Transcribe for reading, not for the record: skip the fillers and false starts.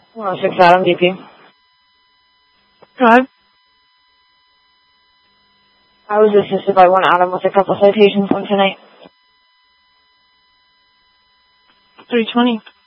106 Adam, DP. Go ahead. I was assisted by 1 Adam with a couple citations on tonight. 320.